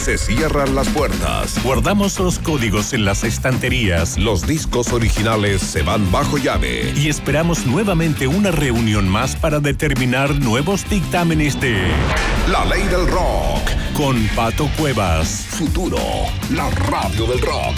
Se cierran las puertas. Guardamos los códigos en las estanterías. Los discos originales se van bajo llave. Y esperamos nuevamente una reunión más para determinar nuevos dictámenes de La Ley del Rock. Con Pato Cuevas. Futuro, la radio del rock.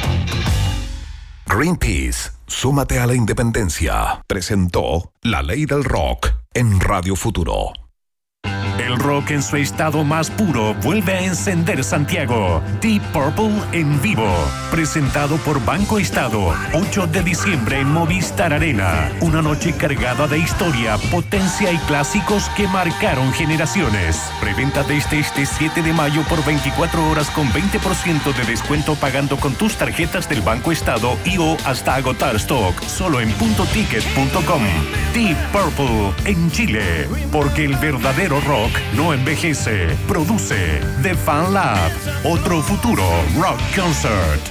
Greenpeace, súmate a la independencia. Presentó La Ley del Rock en Radio Futuro. El rock en su estado más puro vuelve a encender Santiago. Deep Purple en vivo. Presentado por Banco Estado. 8 de diciembre en Movistar Arena. Una noche cargada de historia, potencia y clásicos que marcaron generaciones. Preventa desde este 7 de mayo por 24 horas con 20% de descuento pagando con tus tarjetas del Banco Estado y o hasta agotar stock. Solo en puntoticket.com. Deep Purple en Chile. Porque el verdadero rock no envejece. Produce The Fan Lab. Otro futuro rock concert.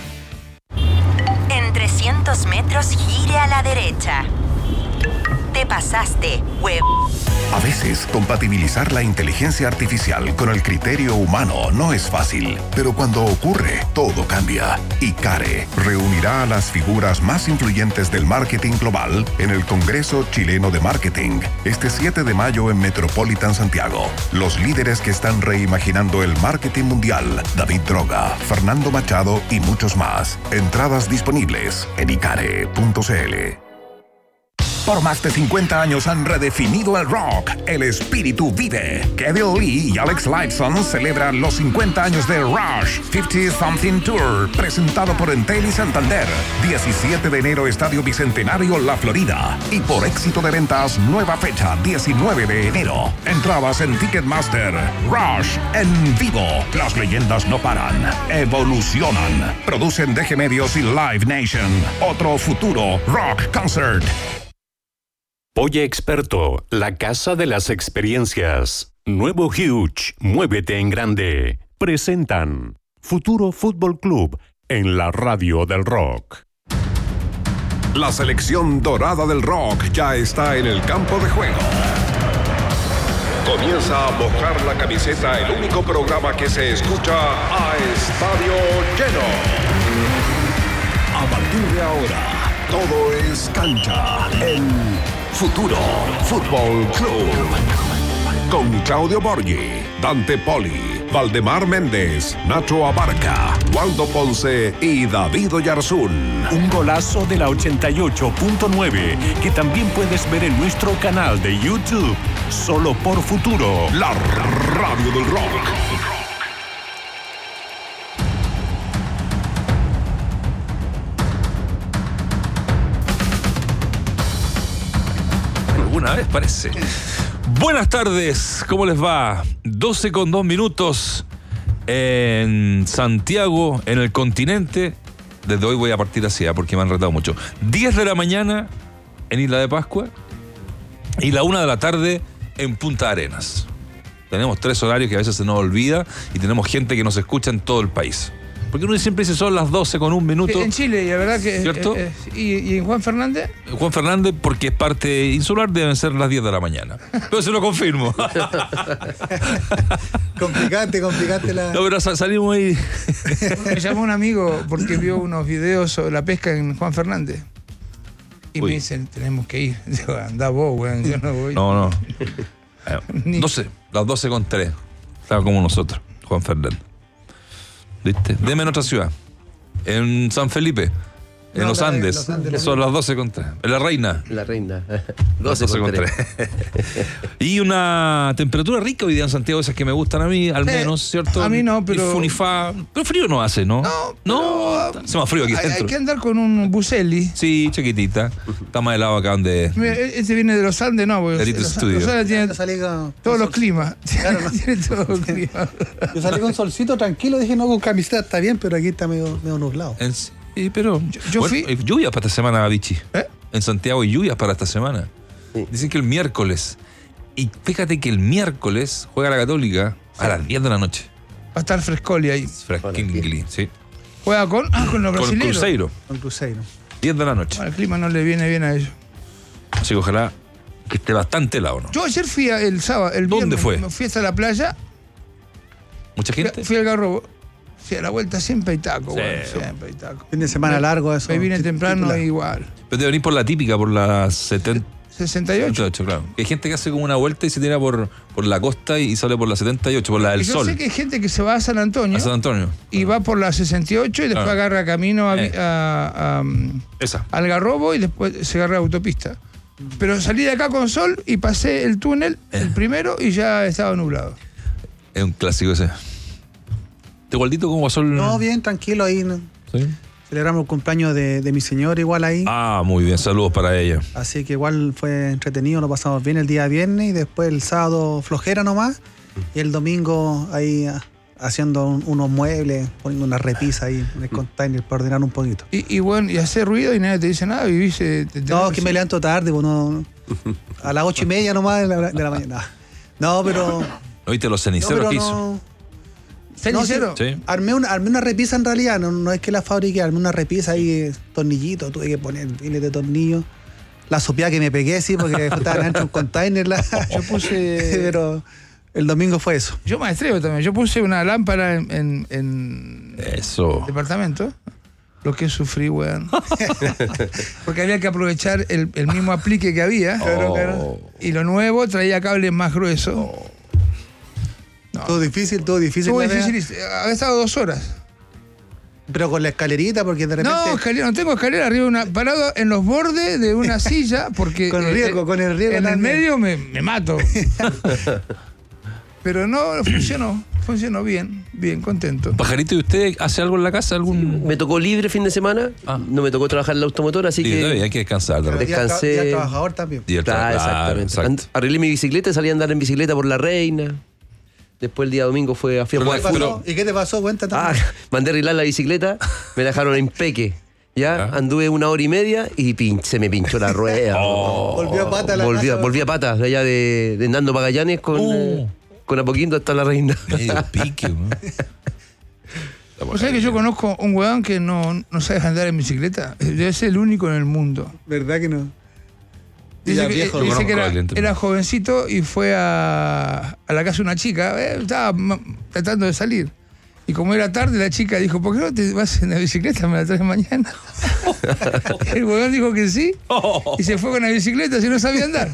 En 300 metros gire a la derecha. Te pasaste, web. A veces, compatibilizar la inteligencia artificial con el criterio humano no es fácil, pero cuando ocurre, todo cambia. ICARE reunirá a las figuras más influyentes del marketing global en el Congreso Chileno de Marketing, este 7 de mayo en Metropolitan Santiago. Los líderes que están reimaginando el marketing mundial, David Droga, Fernando Machado y muchos más. Entradas disponibles en icare.cl. Por más de 50 años han redefinido el rock. El espíritu vive. Kevin Lee y Alex Lifeson celebran los 50 años de Rush 50 Something Tour, presentado por Entel y Santander. 17 de enero, Estadio Bicentenario, La Florida. Y por éxito de ventas, nueva fecha, 19 de enero. Entradas en Ticketmaster. Rush en vivo. Las leyendas no paran. Evolucionan. Producen DG Medios y Live Nation. Otro futuro rock concert. Oye Experto, la casa de las experiencias. Nuevo Huge, muévete en grande. Presentan Futuro Fútbol Club en la radio del rock. La selección dorada del rock ya está en el campo de juego. Comienza a mojar la camiseta, el único programa que se escucha a estadio lleno. A partir de ahora, todo es cancha en Futuro Fútbol Club. Con Claudio Borghi, Dante Poli, Valdemar Méndez, Nacho Abarca, Waldo Ponce y David Oyarzún. Un golazo de la 88.9 que también puedes ver en nuestro canal de YouTube. Solo por Futuro, la radio del rock. Una vez parece. Buenas tardes, ¿cómo les va? 12:02 en Santiago, en el continente. Desde hoy voy a partir hacia, porque me han retado mucho. 10 de la mañana en Isla de Pascua y la 1 de la tarde en Punta Arenas. Tenemos 3 horarios que a veces se nos olvida y tenemos gente que nos escucha en todo el país. Porque uno siempre dice son las 12:01. En Chile, y la verdad que... ¿Cierto? ¿Y en Juan Fernández? Juan Fernández, porque es parte insular, deben ser las 10 de la mañana. Pero se lo confirmo. Complicaste la... No, pero salimos ahí. Me llamó un amigo porque vio unos videos sobre la pesca en Juan Fernández. Y me dicen, tenemos que ir. Digo, andá vos, weón, yo no voy. No. 12, las 12:03. Estaba como nosotros, Juan Fernández. ¿Viste? Deme en otra ciudad. En San Felipe. En los Andes. Son las 12:03. En La Reina. 12:03. Y una temperatura rica hoy día en Santiago, esas que me gustan a mí, al menos, ¿cierto? A mí no, pero... Y funifá. Pero frío no hace, ¿no? No. Hace más frío aquí dentro. Hay que andar con un Buselli. Sí, chiquitita. Está más helado acá donde... Este viene de los Andes, ¿no? Porque Los Andes tiene todos los climas. Claro, ¿no? Tiene todos los climas. Yo salí con solcito tranquilo, dije, no, con camiseta está bien, pero aquí está medio nublado. Sí, pero... Yo fui... lluvias para esta semana, Vichy. ¿Eh? En Santiago hay lluvias para esta semana. Sí. Dicen que el miércoles. Y fíjate que el miércoles juega la Católica a las 10 de la noche. Va a estar Frescoli ahí. Fresquingli, sí. Juega con los brasileños. Con Cruzeiro. 10 de la noche. Bueno, el clima no le viene bien a ellos. Así que ojalá que esté bastante helado, ¿no? Yo ayer fui el sábado, el viernes. ¿Dónde fue? Me fui hasta la playa ¿Mucha gente? Fui al Algarrobo. Sí, a la vuelta siempre hay taco, Sí. bueno, siempre hay taco. Fin de semana largo eso. Me vine temprano titular. igual. Pero debe venir por la típica, por la 68. 78, claro. Hay gente que hace como una vuelta y se tira por la costa y sale por la 78, por la del Yo Sol. sé que hay gente que se va a San Antonio A San Antonio. y va por la 68 y después Claro. agarra camino Esa. al Algarrobo y después se agarra autopista. Pero salí de acá con sol y pasé el túnel, el primero, y ya estaba nublado. Es un clásico ese. ¿Te Gualdito cómo pasó el...? No, bien, tranquilo ahí. ¿no? ¿Sí? Celebramos el cumpleaños de mi señora igual ahí. Ah, muy bien. Saludos para ella. Así que igual fue entretenido, lo pasamos bien el día viernes y después el sábado flojera nomás. Y el domingo ahí haciendo unos muebles, poniendo una repisa ahí en el container para ordenar un poquito. Y bueno, y hace ruido y nadie te dice nada, vivís... No, es que me levanto tarde, pues no, a las 8:30 nomás de la mañana. No, pero... ¿Oíste los ceniceros pero que hizo? no, ¿Cenicero? Sí. armé una repisa en realidad, no es que la fabriqué, armé una repisa ahí, tornillito, tuve que poner miles de tornillos. La sopía que me pegué, sí, porque estaba dentro de un container. Yo puse... Pero el domingo fue eso. Yo maestreo también. Yo puse una lámpara en Eso. el departamento. Lo que sufrí, weón. Porque había que aprovechar el mismo aplique que había. Oh. Y lo nuevo traía cables más gruesos. No. Todo difícil. Estuvo difícil. Había estado 2 horas. Pero con la escalerita, porque de repente... No, escalera, no tengo escalera arriba, parado en los bordes de una silla, porque... Con el riesgo. En el también. medio me mato. Pero no, funcionó bien, contento. Pajarito, ¿y usted hace algo en la casa? ¿Algún...? Me tocó libre fin de semana, no me tocó trabajar en la automotora, así Sí, está bien, que... hay que descansar. de Pero repente. descansé. día trabajador también. Y el Claro, claro, exactamente. exacto. Arreglé mi bicicleta, salí a andar en bicicleta por La Reina. Después el día domingo fui a Pero jugar ¿Qué pasó? fútbol. ¿Y qué te pasó? Cuéntate. Mandé a arreglar la bicicleta, me dejaron en Peque. Ya, anduve 1 hora y media y se me pinchó la rueda. Volvió a pata la casa. Volví a patas, de allá de Nando Magallanes con Apoquindo hasta La Reina. Medio pique, ¿no? ¿Vos sabés que yo conozco un weón que no sabe andar en bicicleta? Debe ser el único en el mundo. ¿Verdad que no? Dice Ya que, viejo, dice que conozco, era jovencito y fue a la casa de una chica. Estaba tratando de salir. Y como era tarde, la chica dijo, ¿por qué no te vas en la bicicleta? ¿Me la traes mañana? El weón dijo que sí. Y se fue con la bicicleta si no sabía andar.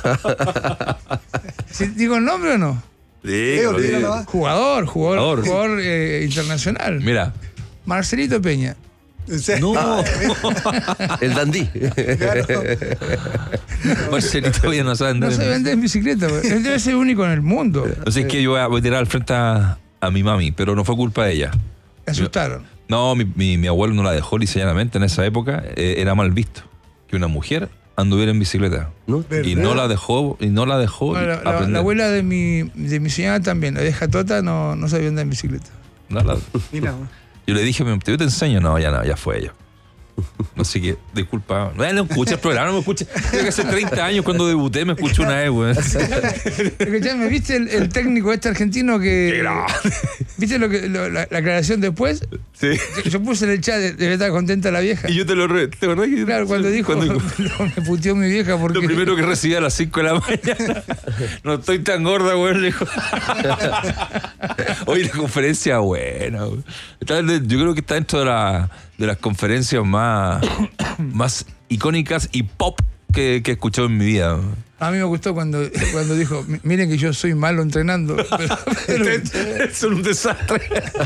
¿Digo el nombre o no? Olvídalo nomás. Jugador internacional. Mira. Marcelito Peña. ¿En serio? No. El Dandí. Claro. Marcelito ya no sabe andar. No sabe andar en bicicleta. Él debe ser el único en el mundo. No sé, es que yo voy a tirar al frente a mi mami, pero no fue culpa de ella. Me asustaron. No, mi abuelo no la dejó lisa y llanamente. En esa época era mal visto que una mujer anduviera en bicicleta. ¿No? Y no la dejó, Bueno, aprender. la abuela de mi señora también, la vieja Tota, no sabía andar en bicicleta. Mira, Yo le dije, yo te enseño. No, ya fue ella. Así que, disculpa. No escucha el programa, no me escucha. Creo que hace 30 años cuando debuté me escuchó una vez, güey. ¿Me viste el técnico argentino que... ¿Viste la aclaración después? Sí. Yo puse en el chat, debe estar contenta la vieja. Y yo te verdad que... Claro, cuando dijo, me puteó mi vieja porque... Lo primero que recibí a las 5 de la mañana. No estoy tan gorda, güey. Le dijo. Hoy la conferencia buena, güey. Yo creo que está dentro de las conferencias más icónicas y pop que he escuchado en mi vida. A mí me gustó cuando dijo, miren que yo soy malo entrenando. Pero Son un desastre.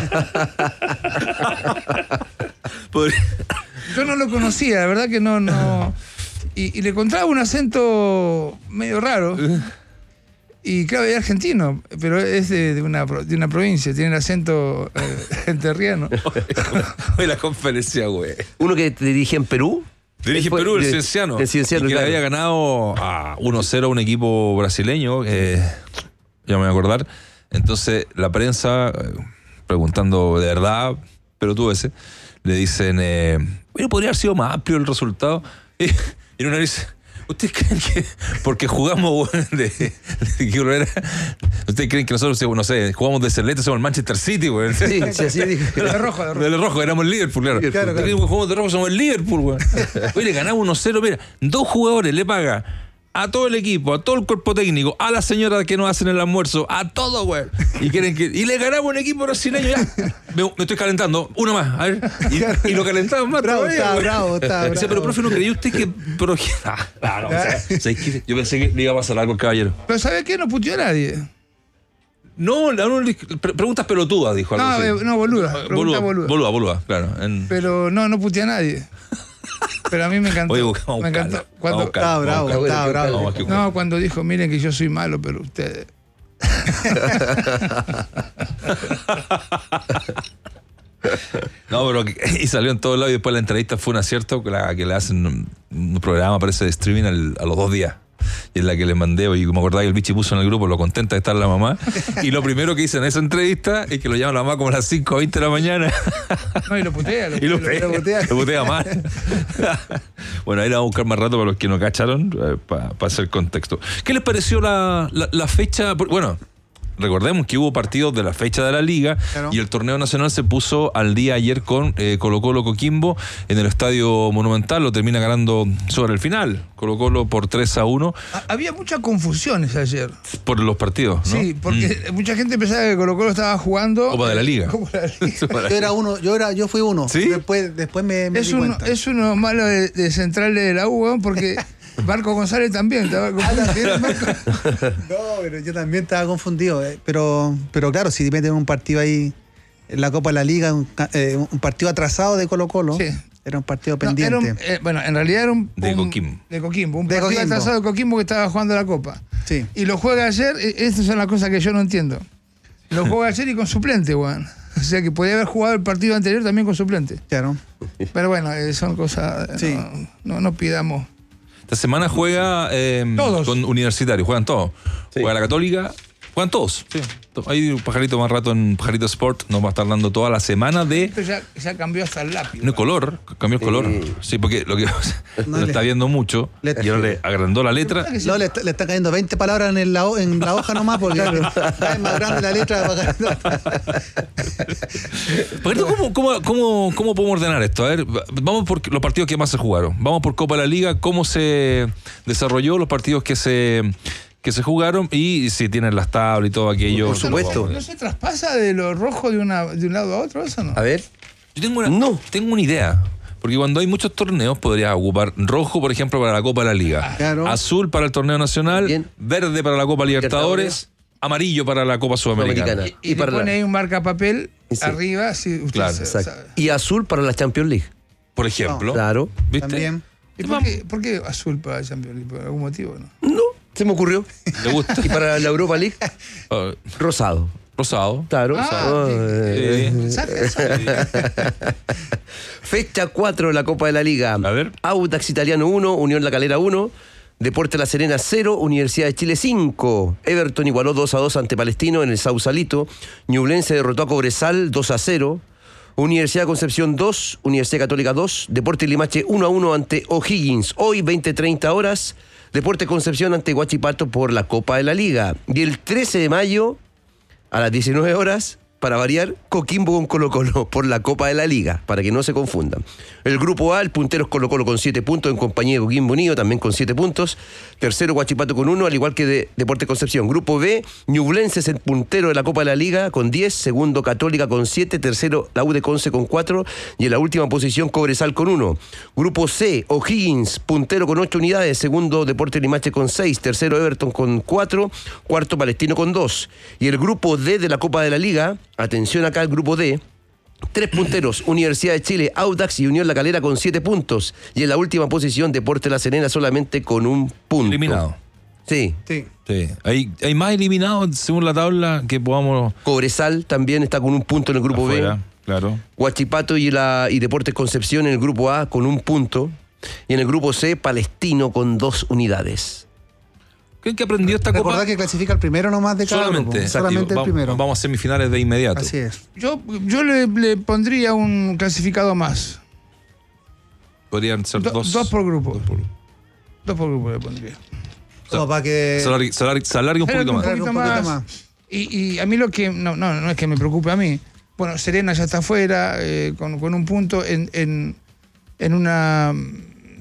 yo no lo conocía, la verdad que no. Y le encontraba un acento medio raro. Y claro, es argentino, pero es de una provincia, tiene el acento enterriano. Hoy la conferencia, güey. Uno que dirige en Perú. Dirige en Perú, el Cienciano. El Cienciano, y que claro. le había ganado a 1-0 a un equipo brasileño, ya me voy a acordar. Entonces, la prensa, preguntando de verdad, pero tú ese, le dicen, bueno, podría haber sido más amplio el resultado. Y uno dice, ¿ustedes creen que porque jugamos de qué color era? ¿Ustedes creen que nosotros, no sé, jugamos de Celeste, somos el Manchester City, güey? Sí, así dijo. De rojo. De rojo, éramos el Liverpool, claro. Claro, ¿Ustedes creen que jugamos de rojo, somos el Liverpool, güey? Hoy le ganamos 1-0, mira, 2 jugadores le paga a todo el equipo, a todo el cuerpo técnico, a la señora que nos hacen el almuerzo, a todo, güey. Y le ganamos un equipo brasileño ya. Me estoy calentando, una más, a ver. Y lo calentamos más. Bravo, todavía, está güey. bravo, está bravo. Dice, pero profe, ¿no creyó usted que...? Pero, no, o sea, ¿sabes qué? Yo pensé que le iba a pasar algo al caballero. Pero ¿sabes qué? No puteó a nadie. No, preguntas pelotudas, dijo algo así. No, boluda. Pregunta boluda. Boluda, claro. Pero no puteó a nadie. Pero a mí me encantó. Oye, vamos me encantó. Cuando, Estaba bravo. No, cuando dijo, miren que yo soy malo, pero ustedes... No, pero y salió en todos lados y después la entrevista fue un acierto que le hacen un programa, parece de streaming a los 2 días. Y es la que le mandé, y me acordaba que el bichi puso en el grupo lo contenta de estar la mamá. Y lo primero que hice en esa entrevista es que lo llama la mamá como a las 5:20 de la mañana. No, y lo putea. Lo putea más. Bueno, ahí la vamos a buscar más rato para los que no cacharon, para hacer contexto. ¿Qué les pareció la fecha? Bueno, recordemos que hubo partidos de la fecha de la liga, claro, y el torneo nacional se puso al día ayer con Colo-Colo Coquimbo en el Estadio Monumental. Lo termina ganando sobre el final Colo-Colo por 3-1. Había muchas confusiones ayer por los partidos, ¿no? Sí, porque mucha gente pensaba que Colo-Colo estaba jugando Copa de la Liga. Yo fui uno. ¿Sí? Después me di cuenta. Es uno malo de Central de la U, porque Marco González también estaba confundido. No, pero yo también estaba confundido. Pero claro, si meten un partido ahí en la Copa de la Liga, un partido atrasado de Colo-Colo, sí, era un partido pendiente. En realidad era un Coquimbo. Un partido atrasado de Coquimbo que estaba jugando la Copa. Sí. Y lo juega ayer, estas son las cosas que yo no entiendo. Lo juega ayer y con suplente, weón. O sea que podía haber jugado el partido anterior también con suplente. Claro. Pero bueno, son cosas. Sí. No pidamos. Esta semana juega con Universitario, juegan todos. Sí. Juega la Católica, juegan todos. Sí. Hay un Pajarito más rato en Pajarito Sport, nos va a estar dando toda la semana de... Pero ya cambió hasta el lápiz. No, el color, cambió el color. Sí, porque lo que lo está viendo mucho y ahora le agrandó la letra. No, le está cayendo 20 palabras en la hoja nomás, porque es más grande la letra. ¿Cómo podemos ordenar esto? A ver, vamos por los partidos que más se jugaron. Vamos por Copa de la Liga, cómo se desarrolló los partidos que se jugaron y si tienen las tablas y todo aquello. Por supuesto. ¿No se traspasa de lo rojo de un lado a otro eso, no? A ver. Yo tengo una idea. Porque cuando hay muchos torneos podrías ocupar rojo, por ejemplo, para la Copa de la Liga. Claro. Azul para el torneo nacional. Bien. Verde para la Copa Libertadores. Amarillo para la Copa Sudamericana. Y para pone ahí un marcapapel arriba. Si usted claro, y azul para la Champions League. Por ejemplo. Claro. ¿Viste? También. ¿Y por qué azul para la Champions League? ¿Por algún motivo? No, se me ocurrió. ¿Le gusta? Y para la Europa League, rosado. Rosado. Claro. Fecha 4 de la Copa de la Liga. A ver. Audax Italiano 1, Unión La Calera 1, Deportes La Serena 0, Universidad de Chile 5. Everton igualó 2-2 ante Palestino en el Sausalito. Ñublense derrotó a Cobresal 2-0. Universidad de Concepción 2, Universidad Católica 2, Deportes Limache 1-1 ante O'Higgins. Hoy 20:30 horas, Deportes Concepción ante Huachipato por la Copa de la Liga. Y el 13 de mayo, a las 19 horas, para variar, Coquimbo con Colo-Colo por la Copa de la Liga, para que no se confundan. El grupo A, el puntero es Colo-Colo con 7 puntos, en compañía de Coquimbo Unido, también con 7 puntos. Tercero, Huachipato con 1, al igual que de Deportes Concepción. Grupo B, Ñublense es el puntero de la Copa de la Liga con 10, segundo Católica con 7, tercero la U de Conce con 4 y en la última posición Cobresal con 1. Grupo C, O'Higgins, puntero con 8 unidades, segundo Deportes Limache con 6, tercero Everton con 4, cuarto Palestino con 2. Y el grupo D de la Copa de la Liga, atención acá el grupo D, 3 punteros, Universidad de Chile, Audax y Unión La Calera con 7 puntos. Y en la última posición, Deportes La Serena solamente con 1 punto. Eliminado. Sí. Hay más eliminados según la tabla que podamos... Cobresal también está con 1 punto en el grupo afuera, B. Claro. Huachipato y Deportes Concepción en el grupo A con 1 punto. Y en el grupo C, Palestino con 2 unidades. ¿Qué aprendió esta Copa? Recordad que clasifica el primero nomás de cada solamente, grupo. Solamente el primero. Vamos a semifinales de inmediato. Así es. Yo le pondría un clasificado más. Podrían ser 2 por grupo. 2 por grupo le pondría. Como para que... Se alargue un poquito más. Y a mí lo que... No es que me preocupe a mí. Bueno, Serena ya está afuera con 1 punto en una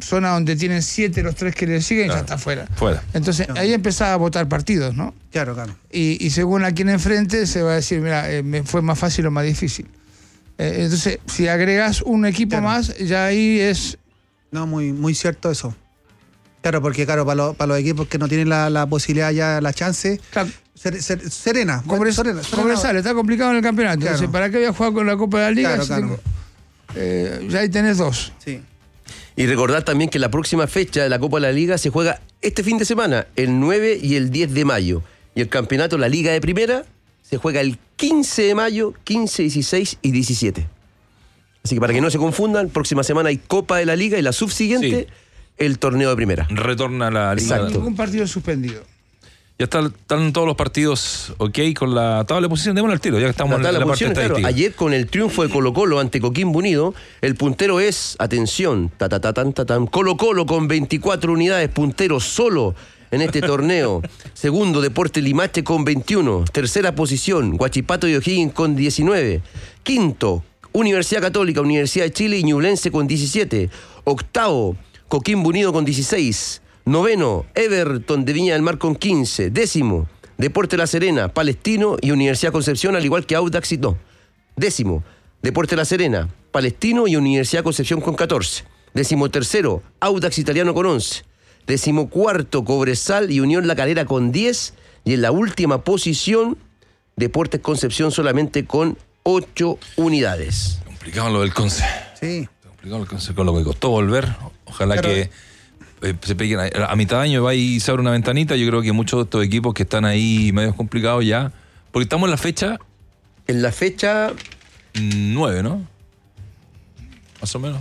zona donde tienen 7 los 3 que le siguen, ya está fuera. Entonces ahí empezaba a votar partidos, ¿no? Claro. Y según a quien enfrente se va a decir, mira, me fue más fácil o más difícil. Entonces, si agregas un equipo más, ya ahí es... No, muy cierto eso. Claro, porque para los equipos que no tienen la posibilidad ya, la chance, Claro. Serena. Cobresal, está complicado en el campeonato. Claro. Entonces, ¿para qué voy a jugar con la Copa de la Liga? Claro. Ya ahí tenés 2. Sí. Y recordar también que la próxima fecha de la Copa de la Liga se juega este fin de semana, el 9 y el 10 de mayo. Y el campeonato, la Liga de Primera, se juega el 15 de mayo, 15, 16 y 17. Así que para que no se confundan, próxima semana hay Copa de la Liga y la subsiguiente, el torneo de Primera. Retorna la Liga. Exacto. Ningún partido suspendido. Ya están todos los partidos ok con la tabla de posición. Démosle al tiro, ya que estamos en la parte Posición, claro, estadística. ayer con el triunfo de Colo-Colo ante Coquimbo Unido, el puntero es, atención, Colo-Colo con 24 unidades, puntero solo en este torneo. Segundo, Deportes Limache con 21. Tercera posición, Huachipato y O'Higgins con 19. Quinto, Universidad Católica, Universidad de Chile y Ñublense con 17. Octavo, Coquimbo Unido con 16. Noveno, Everton de Viña del Mar con 15. Décimo, Deportes La Serena, Palestino y Universidad Concepción, al igual que Audax y no. Décimo, Deportes La Serena, Palestino y Universidad Concepción con 14. Décimo tercero, Audax Italiano con 11. Décimo cuarto, Cobresal y Unión La Calera con 10. Y en la última posición, Deportes Concepción solamente con 8 unidades. Complicado lo del Conce. Sí. Complicado el Conce, con lo que costó volver. Ojalá que se peguen a mitad de año va y se abre una ventanita. Yo creo que muchos de estos equipos que están ahí medio complicados ya, porque estamos en la fecha... En la fecha 9, ¿no? Más o menos.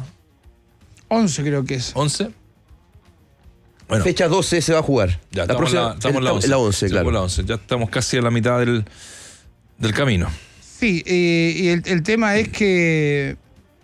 11 creo que es. 11. Bueno, fecha 12 se va a jugar. ya la próxima, estamos en la 11. En la 11, claro. Estamos en la 11. Ya estamos casi a la mitad del camino. Sí, y el tema es que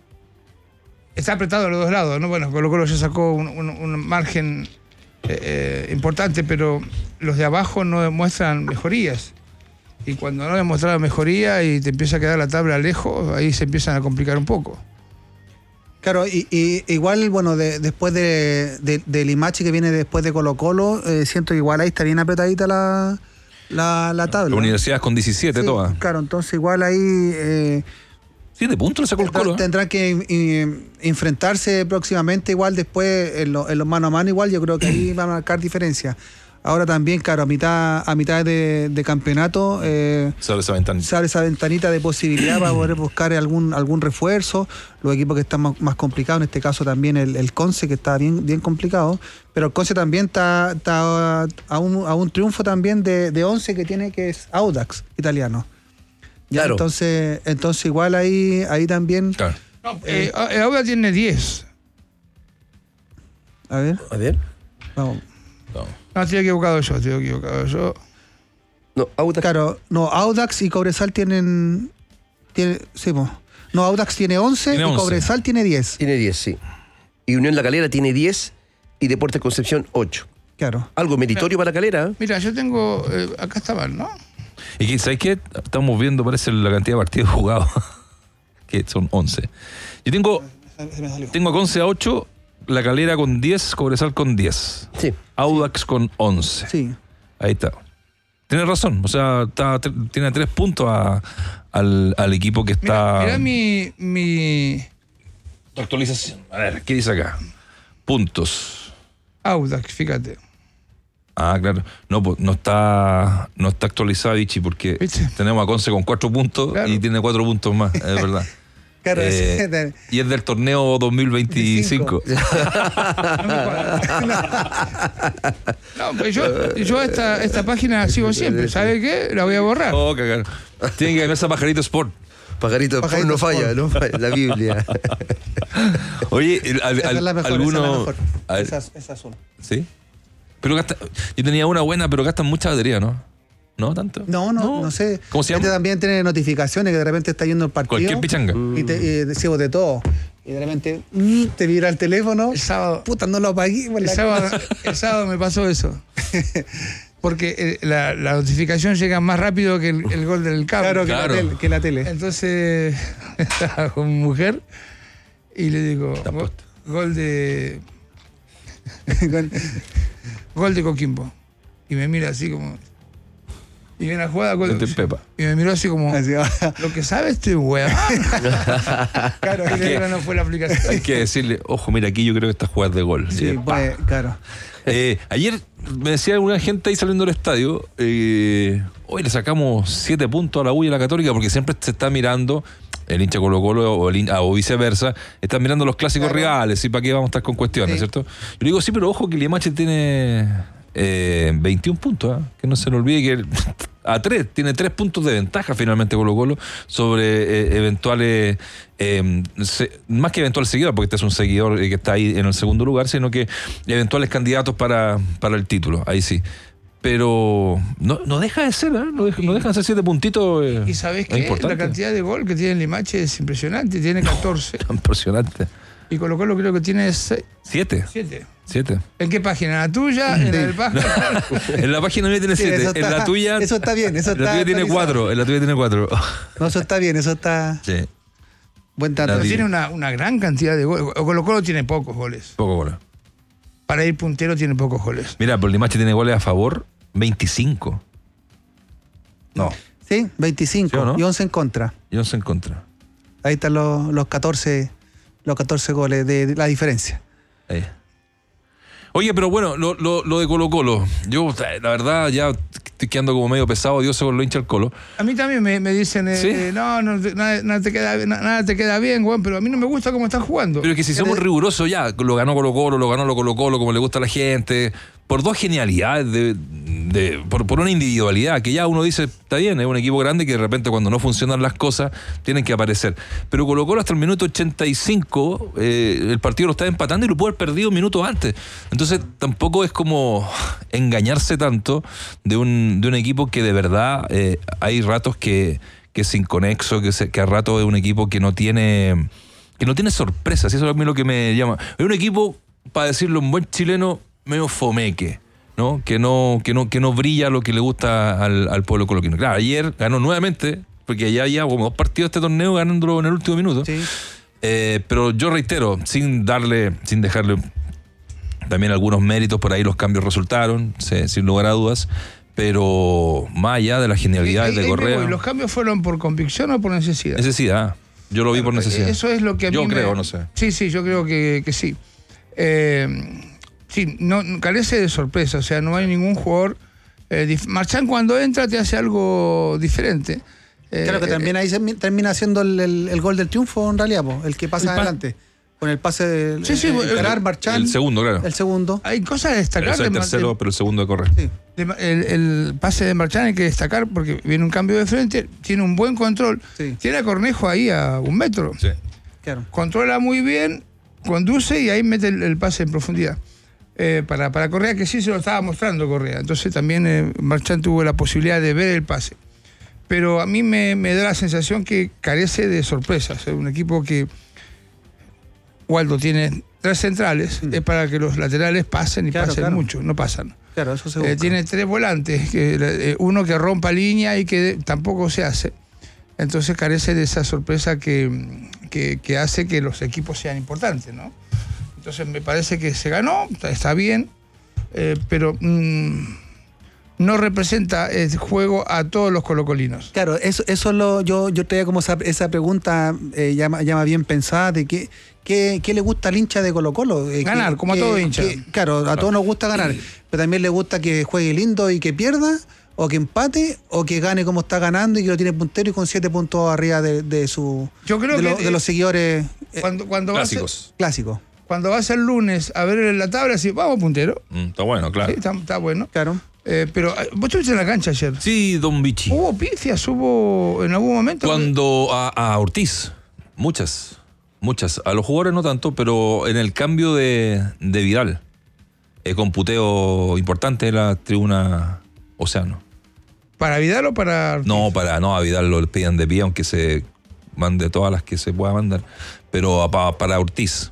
está apretado a los dos lados, ¿no? Bueno, Colo-Colo ya sacó un margen importante, pero los de abajo no demuestran mejorías. Y cuando no demuestran mejoría y te empieza a quedar la tabla lejos, ahí se empiezan a complicar un poco. Claro, y igual, bueno, después de Limache, que viene después de Colo-Colo, siento que igual ahí está bien apretadita la tabla. La universidad con 17 Sí, todas. Claro, entonces igual ahí... 7 puntos le sacó el Colo. Tendrán que enfrentarse próximamente, igual después en los mano a mano, igual yo creo que ahí va a marcar diferencia. Ahora también, claro, a mitad de campeonato Se abre esa ventanita. se abre esa ventanita de posibilidad para poder buscar algún refuerzo. Los equipos que están más complicados, en este caso también el Conce, que está bien complicado, pero el Conce también está a un triunfo también de 11 que tiene, que es Audax italiano. Ya, Claro. Entonces igual ahí también... Claro. No, ahora tiene 10. A ver, A ver. vamos. No, estoy equivocado yo. No, Audax. Claro, no, Audax y Cobresal tienen sí, no, Audax tiene 11 Tiene y 11. Cobresal tiene 10. Tiene 10, sí. Y Unión La Calera tiene 10 y Deportes Concepción 8. Claro. Algo meritorio para Calera, ¿eh? Mira, yo tengo... acá está mal, ¿no? Y ¿sabes qué? Estamos viendo, parece, la cantidad de partidos jugados, que son 11. Yo tengo a Conce a 8, La Calera con 10, Cobresal con 10. Sí. Audax con 11. Sí. Ahí está. Tienes razón, o sea, tiene 3 puntos al equipo que está... Mira mi Actualización. A ver, ¿qué dice acá? Puntos. Audax, fíjate. Ah, claro. No, pues, no está actualizado, Vichy, porque ¿Viste? tenemos a Conce con 4 puntos Claro. y tiene 4 puntos más, es verdad. Claro, Y es del torneo 2025. No, pues yo esta página sigo siempre. ¿Sabe qué? La voy a borrar. Oh, cagar. Tiene que ganarse a Pajarito Sport. Pajarito no falla, no falla. La Biblia. Oye, esa es la mejor, alguno... esa es la mejor. A ver, Esa es azul. ¿sí? Pero yo tenía una buena, pero gastan mucha batería, ¿no? ¿No tanto? No sé. ¿Cómo se llama? Este también tiene notificaciones que de repente está yendo el partido. Cualquier pichanga. Y decimos de todo. Y de repente te vibra el teléfono. El sábado. Puta, no lo apagué. El sábado me pasó eso. Porque la notificación llega más rápido que el gol del cable. Claro, que la tele. Entonces estaba con mi mujer y le digo, Está puesto. gol de Gol de Coquimbo. Y me mira así como... Y viene a jugar gol de Pepa. Y me miró así como... Así va. Lo que sabe este weón. Claro, que no fue la aplicación. Hay que decirle, ojo, mira, aquí yo creo que esta jugada es de gol. Sí, pues, claro. Ayer me decía alguna gente ahí saliendo del estadio, hoy le sacamos 7 puntos a la U y a la Católica, porque siempre se está mirando, el hincha Colo-Colo o viceversa, están mirando los clásicos rivales, ¿y para qué vamos a estar con cuestiones, Sí. cierto? Yo le digo, sí, pero ojo que Limache tiene 21 puntos, que no se le olvide que tiene 3 puntos de ventaja finalmente Colo-Colo sobre eventuales, más que eventual seguidor, porque este es un seguidor que está ahí en el segundo lugar, sino que eventuales candidatos para el título, ahí sí. Pero no deja de ser, no deja de ser 7 puntitos. Y sabés es que importante. la cantidad de gol que tiene Limache es impresionante, tiene 14. Impresionante. Y Colo-Colo creo que tiene 7. 7. ¿En qué página? ¿En la tuya? ¿En la del pájaro? En la página mía tiene Sí, 7. eso En la está- tuya. eso está bien, eso en la está tuya tiene actualizado. 4. En la tuya tiene 4. No, eso está bien, eso está... Sí. Buen dato. Pero Nadie. tiene una gran cantidad de goles. Colo-Colo tiene pocos goles. Poco goles. Para ir puntero tiene pocos goles. Mira, pero Limache tiene goles a favor 25. No, Sí, 25 ¿Sí o no? y 11 en contra. y 11 en contra. Ahí están los 14 goles de la diferencia. Ahí. Oye, pero bueno, lo de Colo-Colo. Yo, la verdad, ya estoy quedando como medio pesado, Dios con lo hincha el Colo. A mí también me dicen, ¿Sí? nada te queda bien, güey, pero a mí no me gusta cómo están jugando. Pero es que si somos rigurosos ya, lo ganó Colo-Colo, lo ganó lo Colo-Colo, como le gusta a la gente, por 2 genialidades, por una individualidad, que ya uno dice, está bien, es un equipo grande que de repente cuando no funcionan las cosas, tienen que aparecer. Pero Colo-Colo hasta el minuto 85, el partido lo estaba empatando y lo pudo haber perdido minutos antes. Entonces tampoco es como engañarse tanto de un equipo que de verdad hay ratos que es inconexo, que a ratos es un equipo que no tiene sorpresas. Eso es a mí lo que me llama. Es un equipo, para decirlo en buen chileno, medio fomeque, ¿no? Que no brilla lo que le gusta al pueblo coloquino. Claro, ayer ganó nuevamente, porque ya como 2 partidos de este torneo ganándolo en el último minuto. Sí. Pero yo reitero, sin dejarle también algunos méritos, por ahí los cambios resultaron, sin lugar a dudas, pero más allá de las genialidades de Correa. ¿Los cambios fueron por convicción o por necesidad? Necesidad. Yo lo vi por necesidad. Eso es lo que a mí Yo creo, no sé. Sí, yo creo que sí. Sí, no carece de sorpresa, o sea, no hay ningún jugador. Marchán cuando entra te hace algo diferente. Claro que también ahí termina siendo el gol del triunfo en realidad, po, el que pasa El adelante. Con el pase de Sí, Carar, Marchán. El segundo, claro. El segundo. Hay cosas a destacar. Es el tercero, pero el segundo de correr. Sí. El pase de Marchán hay que destacar porque viene un cambio de frente, tiene un buen control, Sí. tiene a Cornejo ahí a 1 metro, Sí. Claro. controla muy bien, conduce y ahí mete el pase en profundidad. Para Correa, que sí se lo estaba mostrando Correa, entonces también Marchán tuvo la posibilidad de ver el pase. Pero a mí me da la sensación que carece de sorpresas, es un equipo que Waldo tiene 3 centrales, es para que los laterales pasen y pasen claro. mucho, no pasan. Claro, eso se busca. Tiene 3 volantes, uno que rompa línea y que tampoco se hace. Entonces carece de esa sorpresa que hace que los equipos sean importantes, ¿no? Entonces me parece que se ganó, está bien, pero no representa el juego a todos los colocolinos. Claro, eso yo traía como esa pregunta llama bien pensada de qué le gusta al hincha de Colo-Colo. Ganar, como a todo hincha. Claro, a todos nos gusta ganar, pero también le gusta que juegue lindo y que pierda, o que empate, o que gane como está ganando y que lo tiene puntero y con 7 puntos arriba de Yo creo de los seguidores Cuando Clásicos. clásicos. Cuando vas el lunes a ver la tabla, así, vamos puntero. Está bueno, claro. Sí, está bueno. Claro. Pero vos estuviste en la cancha ayer. Sí, don Vichy. ¿Hubo pifias? ¿Hubo en algún momento? Cuando a Ortiz, muchas. A los jugadores no tanto, pero en el cambio de Vidal, con puteo importante en la tribuna Océano. ¿Para Vidal o para Ortiz? No, a Vidal lo pidan de pie, aunque se mande todas las que se pueda mandar. Pero para Ortiz.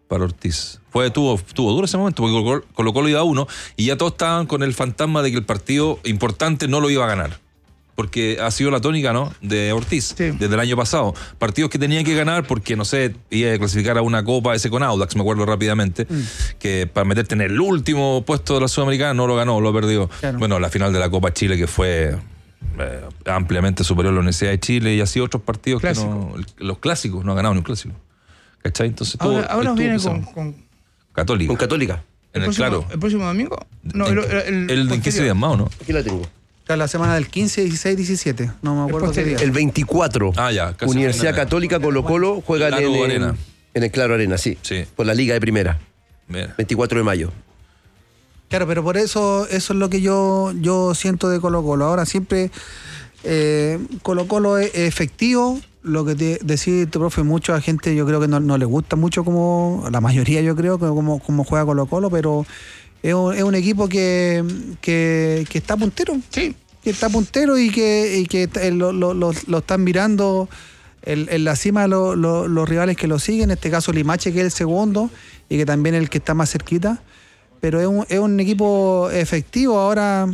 Tuvo duro ese momento, porque Colo-Colo iba a 1 y ya todos estaban con el fantasma de que el partido importante no lo iba a ganar. porque ha sido la tónica, ¿no?, de Ortiz, Sí. desde el año pasado. Partidos que tenía que ganar porque, no sé, iba a clasificar a una copa ese con Audax, me acuerdo rápidamente, que para meterte en el último puesto de la Sudamericana no lo ganó, lo perdió. Claro. Bueno, la final de la Copa Chile, que fue ampliamente superior a la Universidad de Chile, y así otros partidos Clásico. que no, los clásicos, no ha ganado ni un clásico. ¿Cachai? Entonces Ahora nos viene pesado. con Católica. Con Católica. En el próximo, claro. ¿El próximo domingo? No, el de 15 días más, ¿o no? Aquí la tengo. Está la semana del 15, 16, 17. No me acuerdo qué día. El 24. Ah, ya, casi Universidad final. Católica Colo-Colo juegan Claro Arena. en el Claro Arena, sí. Sí. Por la Liga de Primera. Mira. 24 de mayo. Claro, pero por eso es lo que yo siento de Colo-Colo. Ahora siempre Colo-Colo es efectivo. Lo que te decía tu profe, mucha gente yo creo que no le gusta mucho, como la mayoría yo creo, como juega Colo-Colo, pero es un equipo que está puntero. Sí. Que está puntero y que lo están mirando en la cima los rivales que lo siguen, en este caso Limache, que es el segundo y que también es el que está más cerquita, pero es un equipo efectivo. Ahora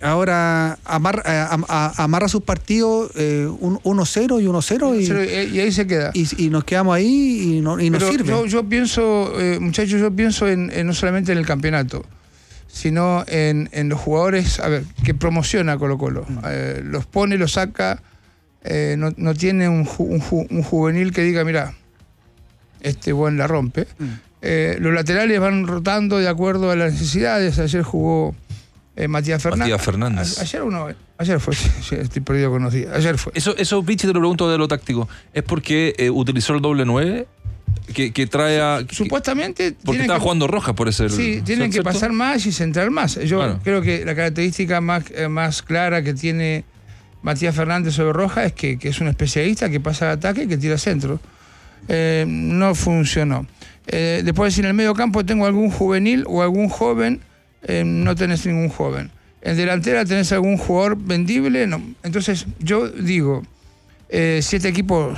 amarra sus partidos 1-0 y 1-0 Y ahí se queda. y nos quedamos ahí y nos Pero sirve. yo pienso, muchachos, yo pienso en no solamente en el campeonato, sino en los jugadores, a ver, que promociona Colo-Colo. Los pone, los saca, no tiene un juvenil que diga, mira, este buen la rompe. Los laterales van rotando de acuerdo a las necesidades. Ayer jugó Matías Fernández. Matías Fernández. Ayer fue, sí, estoy perdido con los días. Ayer fue. Eso, Pichi, te lo pregunto de lo táctico. ¿Es porque utilizó el doble 9? Que trae a... Supuestamente. Porque estaba jugando Rojas por ese... Sí, tienen que ¿cierto? pasar más y centrar más. Yo Claro. creo que la característica más clara que tiene Matías Fernández sobre Rojas es que es un especialista que pasa al ataque y que tira centro. No funcionó. Después, si en el medio campo tengo algún juvenil o algún joven, no tenés ningún joven. En delantera tenés algún jugador vendible, no. Entonces, yo digo, si este equipo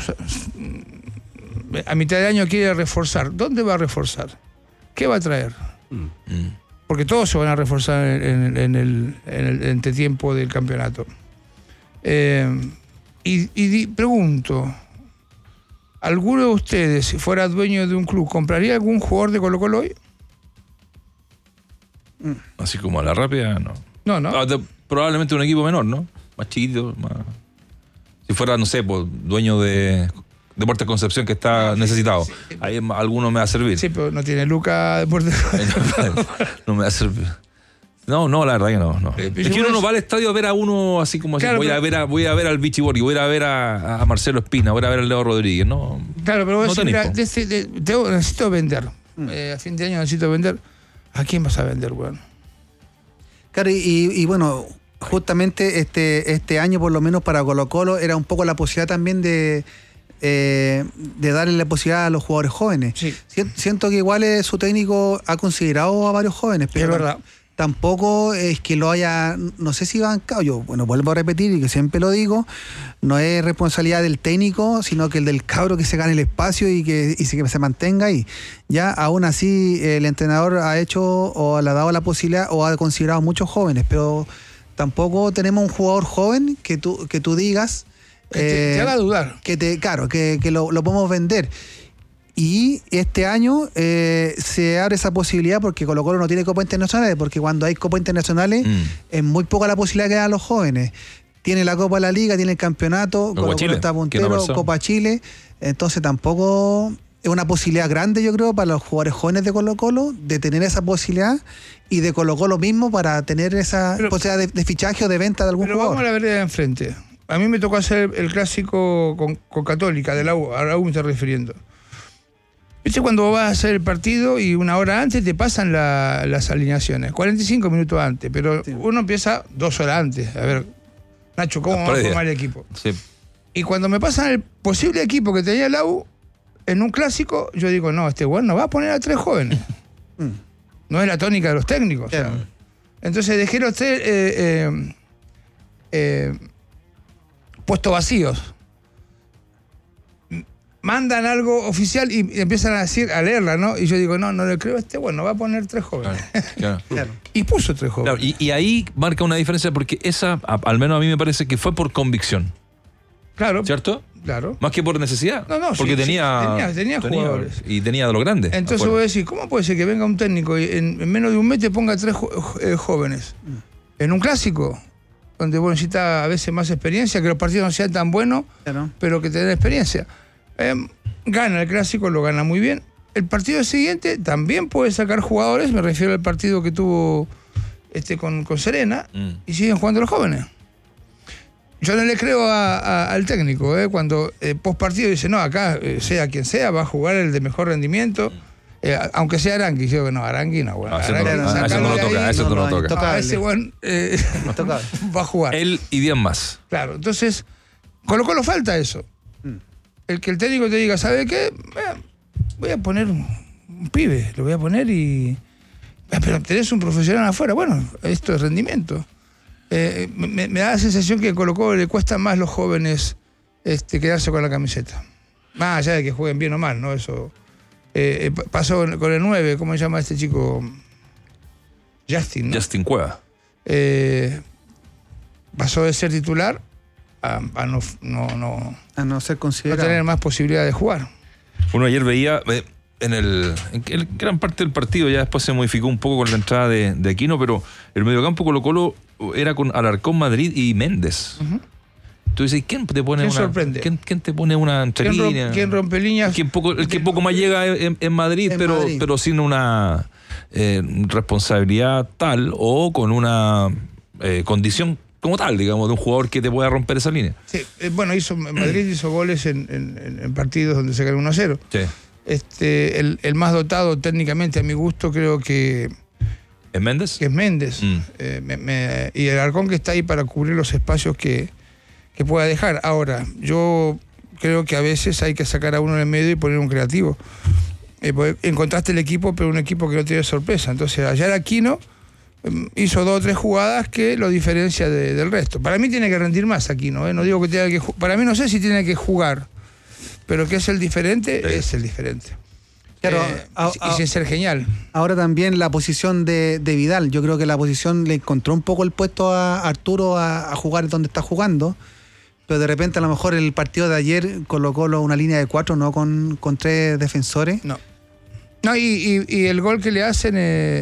a mitad de año quiere reforzar, ¿dónde va a reforzar? ¿Qué va a traer? Porque todos se van a reforzar en el entretiempo del campeonato. Pregunto, ¿alguno de ustedes, si fuera dueño de un club, compraría algún jugador de Colo-Colo hoy? Así como a la rápida, no. No. Probablemente un equipo menor, ¿no? Más chiquito, más... Si fuera, no sé, pues, dueño de Deportes Concepción, que está necesitado. Ahí alguno me va a servir. Sí, pero no tiene Luca Deportes. No me va a servir. No, la verdad que no. Es que uno no va al estadio a ver a uno así como así. Claro, voy a ver al Vichy Borghi, voy a ver a Marcelo Espina, voy a ver al Leo Rodríguez. No. Claro, pero vos No decís, tenés, mira, necesito vender. A fin de año necesito vender. ¿A quién vas a vender, weón? Claro, y bueno, justamente este año, por lo menos para Colo-Colo, era un poco la posibilidad también de darle la posibilidad a los jugadores jóvenes. Sí. Siento que igual su técnico ha considerado a varios jóvenes, pero Es verdad. tampoco es que lo haya, no sé si bancado. Yo, bueno, vuelvo a repetir y que siempre lo digo, no es responsabilidad del técnico, sino que el del cabro que se gane el espacio y que se mantenga ahí. Ya, aún así, el entrenador ha hecho o le ha dado la posibilidad o ha considerado muchos jóvenes, pero tampoco tenemos un jugador joven que tú digas... Te haga dudar. Que lo podemos vender. Y este año se abre esa posibilidad porque Colo-Colo no tiene copas internacionales, porque cuando hay copas internacionales es muy poca la posibilidad que dan los jóvenes. Tiene la Copa de la Liga, tiene el campeonato, Colo-Colo está puntero, Copa Chile, entonces tampoco es una posibilidad grande, yo creo, para los jugadores jóvenes de Colo-Colo de tener esa posibilidad, y de Colo-Colo mismo para tener esa posibilidad de fichaje o de venta de algún Pero jugador. vamos a la vereda de enfrente. A mí me tocó hacer el clásico con Católica, de la U, a la U me estoy refiriendo. ¿Viste cuando vas a hacer el partido y una hora antes te pasan las alineaciones? 45 minutos antes, pero sí. Uno empieza 2 horas antes. A ver, Nacho, ¿cómo va a formar el equipo? Sí. Y cuando me pasan el posible equipo que tenía la U, en un clásico, yo digo, no, este güey no va a poner a 3 jóvenes. No es la tónica de los técnicos. Yeah. ¿Sabes? Entonces dejé los 3 puestos vacíos. mandan algo oficial y empiezan a leerla, ¿no? Y yo digo, no le creo a este, bueno, va a poner 3 jóvenes. Claro. Y puso 3 jóvenes. Claro, y ahí marca una diferencia porque esa, al menos a mí me parece que fue por convicción. Claro. ¿Cierto? Claro. Más que por necesidad. No, porque sí, tenía jugadores. Y tenía de los grandes. Entonces afuera. voy a decir, ¿cómo puede ser que venga un técnico y en menos de un mes te ponga 3 jóvenes? En un clásico, donde vos necesitas a veces más experiencia, que los partidos no sean tan buenos, Claro. pero que te den experiencia. Gana el clásico, lo gana muy bien. El partido siguiente también puede sacar jugadores, me refiero al partido que tuvo con Serena, y siguen jugando los jóvenes. Yo no le creo al técnico, cuando post partido dice, no, acá sea quien sea, va a jugar el de mejor rendimiento, aunque sea Arangui. Yo digo, no, Arangui no, bueno. A ese Arangui, no lo sacalo de toca, ahí, a ese no lo toca. a ese buen, Intocable. va a jugar. Él y 10 más. Claro, entonces, Colo-Colo falta eso. El que el técnico te diga, ¿sabe qué? Voy a poner un pibe, lo voy a poner y... Pero tenés un profesional afuera. Bueno, esto es rendimiento. Me da la sensación que a Colo-Colo le cuesta más los jóvenes quedarse con la camiseta. Más allá de que jueguen bien o mal, ¿no? Eso pasó con el 9, ¿cómo se llama este chico? Justin, ¿no? Justin Cueva. Pasó de ser titular a no A no ser considerado. tener más posibilidad de jugar. Uno ayer veía en gran parte del partido, ya después se modificó un poco con la entrada de Aquino, pero el mediocampo Colo-Colo era con Alarcón, Madrid y Méndez. Tú dices, ¿quién te pone ¿Quién una sorprende? ¿quién te pone una entrelínea? ¿Quién rompe líneas? El que poco más llega en Madrid, En pero, Madrid. pero sin una responsabilidad tal o con una condición como tal, digamos, de un jugador que te pueda romper esa línea. Sí, bueno, Madrid hizo goles en partidos donde se ganó 1-0. Sí. El más dotado técnicamente, a mi gusto, creo que ¿Es Méndez? es Méndez. Y el Alarcón que está ahí para cubrir los espacios que pueda dejar. Ahora, yo creo que a veces hay que sacar a uno en el medio y poner un creativo. Porque encontraste el equipo, pero un equipo que no te dio sorpresa. Entonces, ayer Aquino hizo 2 o 3 jugadas que lo diferencia del resto. Para mí tiene que rendir más Aquino, no digo que tenga que para mí no sé si tiene que jugar, pero que es el diferente, es el diferente. Claro, y sin ser genial. Ahora también la posición de Vidal. Yo creo que la posición le encontró un poco el puesto a Arturo a jugar donde está jugando. Pero de repente a lo mejor el partido de ayer colocó una línea de 4, no con 3 defensores. No, y el gol que le hacen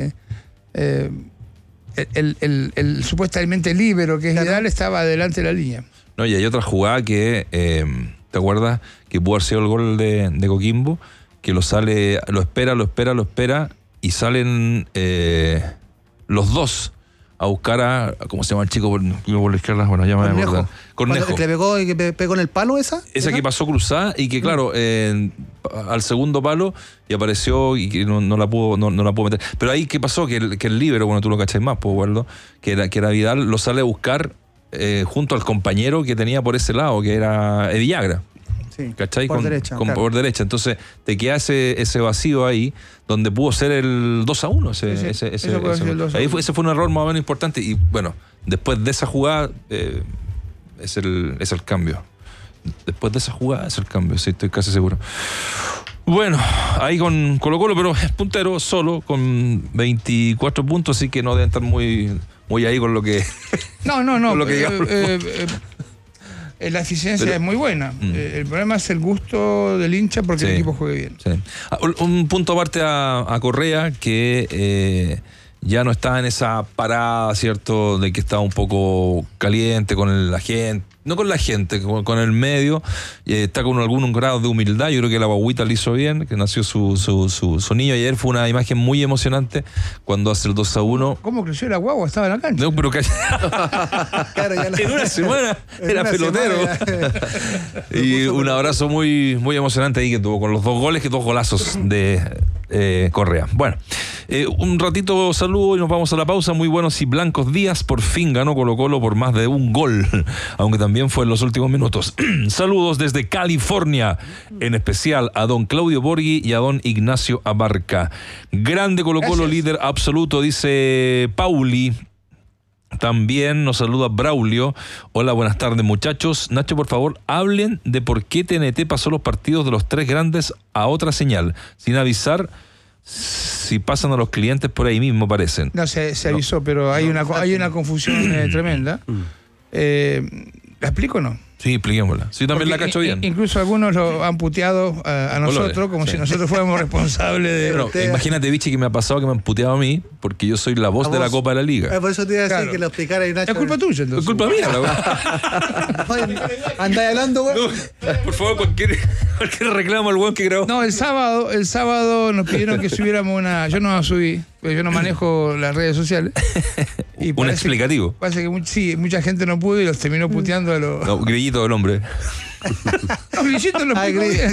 el supuestamente líbero que es Claro. Vidal estaba adelante de la línea. No, y hay otra jugada que, ¿te acuerdas? Que pudo haber sido el gol de Coquimbo, que lo espera, y salen los dos a buscar a, ¿cómo se llama el chico por la izquierda? Bueno, ya me voy a acordar. Cornejo. ¿Que le pegó y que pegó en el palo esa? Esa que pasó cruzada y que, claro, al segundo palo y apareció y que no la pudo meter. Pero ahí, ¿qué pasó? Que el líbero, bueno, tú lo cachás más, pues, Waldo, que era Vidal, lo sale a buscar junto al compañero que tenía por ese lado, que era Villagra. Sí, ¿Cachai? por derecha. Claro. Por derecha. Entonces te queda ese vacío ahí donde pudo ser el 2-1. Eso puede ser el 2-1. Ese fue un error más o menos importante. Y bueno, después de esa jugada es el cambio. Después de esa jugada es el cambio, sí, estoy casi seguro. Bueno, ahí con Colo-Colo, pero es puntero solo con 24 puntos, así que no deben estar muy ahí con lo que... No. con lo que digamos. La eficiencia Pero- es muy buena. El problema es el gusto del hincha porque el equipo juegue bien. Sí. Un punto aparte a Correa, que ya no está en esa parada, ¿cierto? De que está un poco caliente con la gente. No con la gente, con el medio. Está con algún grado de humildad. Yo creo que la guaguita le hizo bien, que nació su niño. Ayer fue una imagen muy emocionante cuando hace el 2-1. ¿Cómo creció la guagua? Estaba en la cancha. No, pero que Claro, ya en una semana en era una pelotero. semana Y un abrazo muy, muy emocionante ahí que tuvo con los 2 goles, que 2 golazos de Correa. Bueno, un ratito saludo y nos vamos a la pausa. Muy buenos y blancos días. Por fin ganó Colo-Colo por más de un gol, aunque también fue en los últimos minutos. Saludos desde California, en especial a don Claudio Borghi y a don Ignacio Abarca. Grande Colo-Colo, Gracias. líder absoluto, dice Pauli. También nos saluda Braulio. Hola, buenas tardes, muchachos. Nacho, por favor, hablen de por qué TNT pasó los partidos de los 3 grandes a otra señal, sin avisar si pasan a los clientes por ahí mismo, parecen. No, se avisó, pero hay una confusión tremenda. ¿La explico o no? Sí, expliquémosla. Sí, también Porque la cacho bien. Incluso algunos lo han puteado a nosotros, como sí. si nosotros fuéramos responsables de... Pero imagínate, Vichy, que me ha pasado que me han puteado a mí, porque yo soy la voz de la Copa de la Liga. Por eso te iba a decir Claro. que lo explicara y Nacho. Es culpa tuya, entonces. Es culpa mía, la weá. Andáis hablando, güey. Por favor, cualquier reclamo al weón que grabó. No, el sábado nos pidieron que subiéramos una... Yo no la subí, porque yo no manejo las redes sociales. Y Un explicativo. Parece que mucha gente no pudo y los terminó puteando a los... No, grillito del hombre. Los grillitos los explicó bien.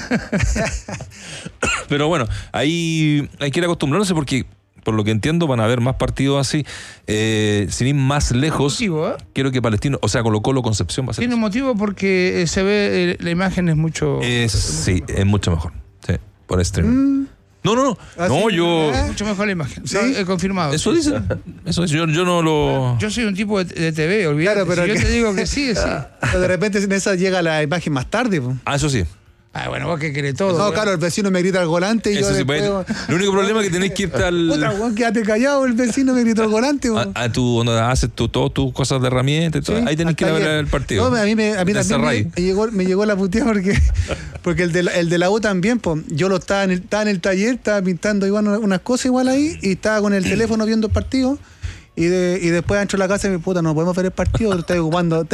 Pero bueno, ahí hay que ir acostumbrarse porque, por lo que entiendo, van a haber más partidos así. Sin ir más lejos, Motivo, ¿eh? quiero que Palestino, o sea, Colo-Colo Concepción va a ser. Tiene un motivo porque se ve, la imagen es mucho... Sí, es mucho mejor. Sí, por streaming. No, ¿Ah, no, sí? yo... Mucho mejor la imagen. ¿Sí? No, he confirmado. Eso dice. Eso dice. Yo no lo... Yo soy un tipo de TV, olvídate. Claro, pero si yo que- te digo que sí, es sí. Pero de repente en esa llega la imagen más tarde, po. Ah, eso sí. Ah, bueno, vos que querés todo. No, weón. claro, el vecino me grita al volante y Eso yo sí después... puede. El único problema es que tenés que irte Puta, al... weón, quédate callado, el vecino me gritó al volante, weón. A tu, donde haces todas tus cosas de herramientas y todo. Sí, Ahí tenés que ir a hasta ver ayer. el partido. No, a mí Te también encerráis. me llegó la puteada porque el de la U también, pues. Yo estaba en el taller, estaba pintando igual unas cosas igual ahí y estaba con el teléfono viendo el partido y después entro a la casa y me puta, no podemos ver el partido, estoy ocupando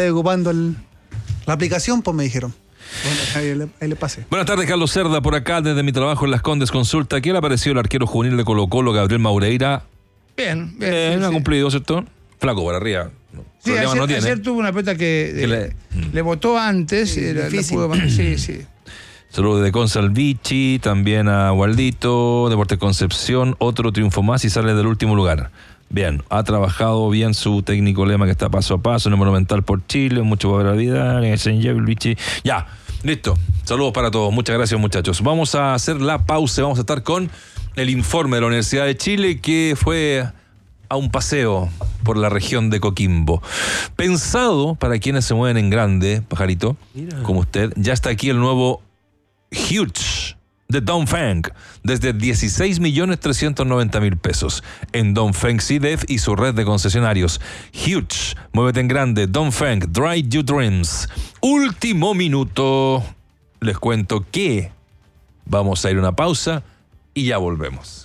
la aplicación, pues me dijeron. Bueno, ahí le pasé. Buenas tardes, Carlos Cerda, por acá desde mi trabajo en Las Condes. Consulta, ¿qué le ha parecido el arquero juvenil de Colo-Colo, Gabriel Maureira? Bien, bien. No ha sí. cumplido, ¿cierto? Flaco por arriba. Sí, Problema no tiene. ayer tuvo una pelota que Que le votó antes y la difícil. pudo... Sí. Saludos de Consalvici, también a Waldito, Deportes Concepción, otro triunfo más y sale del último lugar. Bien, ha trabajado bien su técnico Lema, que está paso a paso en el Monumental por Chile, mucho para la vida, ya, listo. Saludos para todos, muchas gracias, muchachos. Vamos a hacer la pausa, vamos a estar con el informe de la Universidad de Chile, que fue a un paseo por la región de Coquimbo. Pensado para quienes se mueven en grande, pajarito, como usted, ya está aquí el nuevo Huge de Dongfeng, desde 16.390.000 pesos. En Dongfeng CDF y su red de concesionarios. Huge, muévete en grande. Dongfeng, Drive Your Dreams. Último minuto. Les cuento que vamos a ir a una pausa y ya volvemos.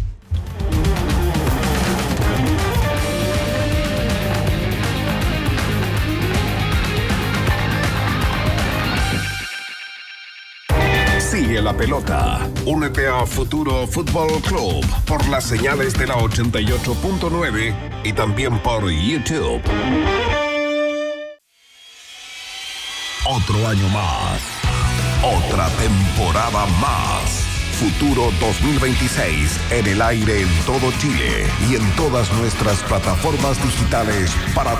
Sigue la pelota. Únete a Futuro Fútbol Club por las señales de la 88.9 y también por YouTube. Otro año más. Otra temporada más. Futuro 2026 en el aire en todo Chile y en todas nuestras plataformas digitales para